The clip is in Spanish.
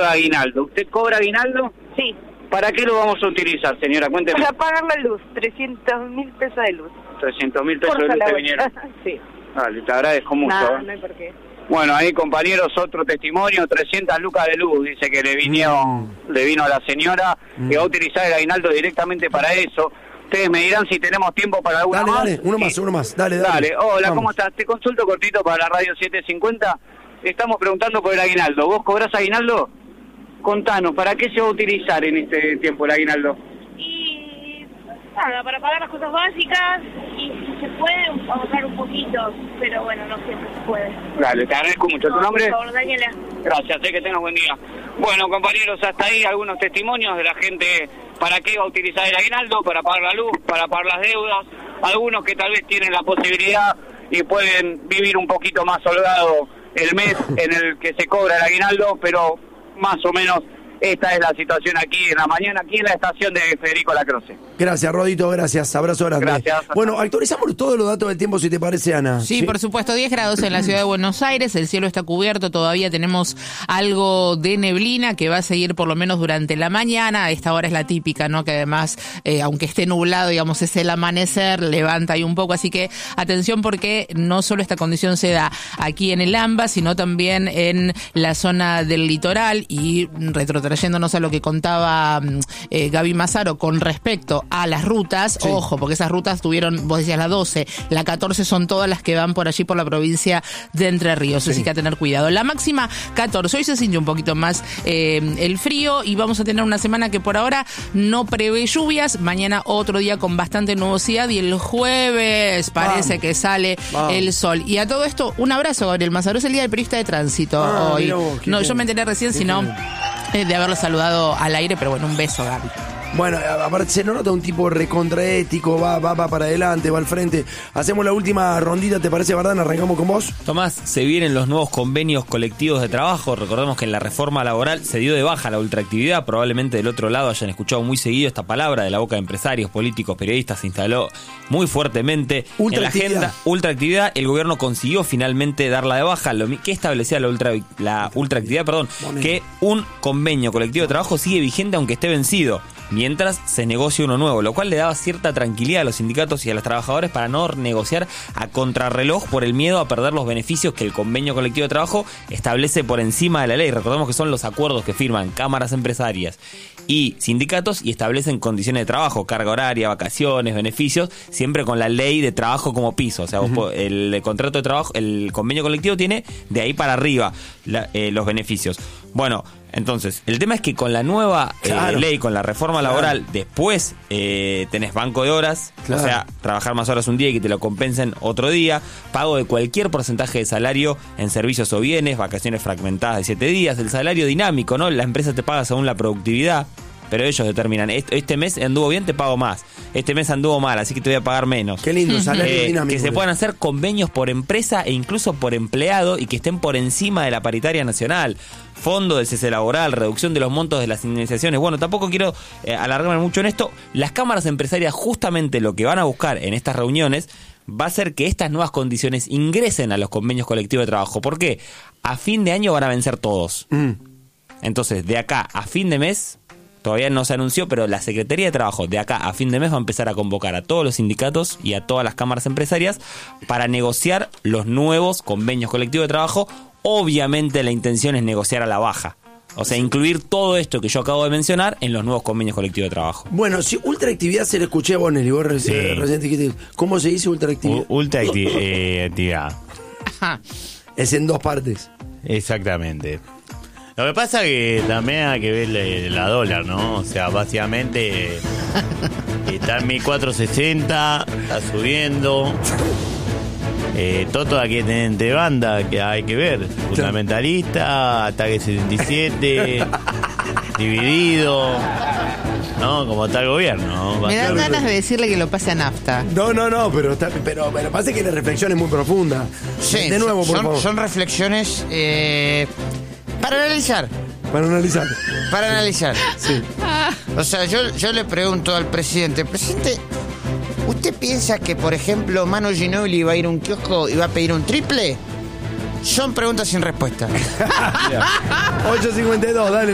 de aguinaldo. ¿Usted cobra aguinaldo? Sí. ¿Para qué lo vamos a utilizar, señora? Cuénteme. Para pagar la luz, 300.000 pesos de luz. 300.000 pesos de luz te vinieron. Sí. Vale, te agradezco mucho. No hay por qué. Bueno, ahí compañeros, otro testimonio, 300 lucas de luz, dice que le vino a la señora, que va a utilizar el aguinaldo directamente para eso. Ustedes me dirán si tenemos tiempo para alguna más. Dale, uno más, dale. Hola, Vamos. ¿Cómo estás? Te consulto cortito para la radio 750. Estamos preguntando por el aguinaldo. ¿Vos cobrás aguinaldo? Contanos, ¿para qué se va a utilizar en este tiempo el aguinaldo? Y nada, para pagar las cosas básicas y si se puede ahorrar un poquito, pero bueno, no siempre se puede. Dale, te agradezco mucho. ¿Tu nombre? Por favor, Daniela. Gracias, que tengas buen día. Bueno, compañeros, hasta ahí algunos testimonios de la gente para qué va a utilizar el aguinaldo, para pagar la luz, para pagar las deudas. Algunos que tal vez tienen la posibilidad y pueden vivir un poquito más holgado el mes en el que se cobra el aguinaldo, pero más o menos esta es la situación aquí en la mañana, aquí en la estación de Federico Lacroce. Gracias, Rodito, gracias. Abrazo grande. Gracias. Bueno, actualizamos todos los datos del tiempo, si te parece, Ana. Sí, por supuesto, 10 grados en la ciudad de Buenos Aires, el cielo está cubierto, todavía tenemos algo de neblina que va a seguir por lo menos durante la mañana. Esta hora es la típica, ¿no? Que además, aunque esté nublado, digamos, es el amanecer, levanta ahí un poco, así que atención porque no solo esta condición se da aquí en el AMBA, sino también en la zona del litoral y retrotrayéndonos a lo que contaba Gaby Mazzaro con respecto a las rutas, sí. Ojo, porque esas rutas tuvieron, vos decías la 12, la 14 son todas las que van por allí por la provincia de Entre Ríos, sí. Así que a tener cuidado. La máxima 14, hoy se sintió un poquito más el frío y vamos a tener una semana que por ahora no prevé lluvias, mañana otro día con bastante nubosidad y el jueves parece que sale el sol. Y a todo esto, un abrazo, Gabriel Mazzaro, es el día del periodista de tránsito hoy. No, yo me enteré recién, sino de haberlo saludado al aire, pero bueno, un beso, Gaby. Bueno, aparte se nota un tipo recontraético, va para adelante, va al frente. Hacemos la última rondita, ¿te parece, Bardán? Arrancamos con vos. Tomás, se vienen los nuevos convenios colectivos de trabajo. Recordemos que en la reforma laboral se dio de baja la ultraactividad. Probablemente del otro lado hayan escuchado muy seguido esta palabra de la boca de empresarios, políticos, periodistas. Se instaló muy fuertemente en la agenda. Ultraactividad, el gobierno consiguió finalmente darla de baja. ¿Qué establecía la ultraactividad? Que un convenio colectivo de trabajo sigue vigente aunque esté vencido, mientras se negocia uno nuevo, lo cual le daba cierta tranquilidad a los sindicatos y a los trabajadores para no negociar a contrarreloj por el miedo a perder los beneficios que el convenio colectivo de trabajo establece por encima de la ley. Recordemos que son los acuerdos que firman cámaras empresarias y sindicatos y establecen condiciones de trabajo, carga horaria, vacaciones, beneficios, siempre con la ley de trabajo como piso. O sea, el contrato de trabajo, el convenio colectivo tiene de ahí para arriba los beneficios. Bueno, entonces, el tema es que con la nueva ley, con la reforma laboral, después tenés banco de horas, o sea, trabajar más horas un día y que te lo compensen otro día, pago de cualquier porcentaje de salario en servicios o bienes, vacaciones fragmentadas de 7 días, el salario dinámico, ¿no? La empresa te paga según la productividad, pero ellos determinan, este mes anduvo bien, te pago más, este mes anduvo mal, así que te voy a pagar menos. Qué lindo, salario dinámico. Que se puedan hacer convenios por empresa e incluso por empleado y que estén por encima de la paritaria nacional. Fondo de cese laboral, reducción de los montos de las indemnizaciones. Bueno, tampoco quiero alargarme mucho en esto. Las cámaras empresarias justamente lo que van a buscar en estas reuniones va a ser que estas nuevas condiciones ingresen a los convenios colectivos de trabajo. ¿Por qué? A fin de año van a vencer todos. Entonces, de acá a fin de mes, todavía no se anunció, pero la Secretaría de Trabajo de acá a fin de mes va a empezar a convocar a todos los sindicatos y a todas las cámaras empresarias para negociar los nuevos convenios colectivos de trabajo. Obviamente la intención es negociar a la baja. O sea, incluir todo esto que yo acabo de mencionar en los nuevos convenios colectivos de trabajo. Bueno, si ultraactividad se le escuché a Bonelli, vos recién dijiste, ¿cómo se dice ultraactividad? Ultraactividad. Es en dos partes. Exactamente. Lo que pasa que también hay que ver la dólar, ¿no? O sea, básicamente está en 1460, está subiendo. Toto aquí tiene entre banda, que hay que ver. Fundamentalista, Ataque 77, Dividido, ¿no? Como está el gobierno, ¿no? Me dan ganas de decirle que lo pase a nafta. No, pero pasa que la reflexión es muy profunda. Sí, de nuevo, por favor. Son reflexiones para analizar. Para analizar. Sí. O sea, yo le pregunto al presidente, ¿usted piensa que, por ejemplo, Manu Ginóbili va a ir a un kiosco y va a pedir un triple? Son preguntas sin respuesta. 8:52, dale.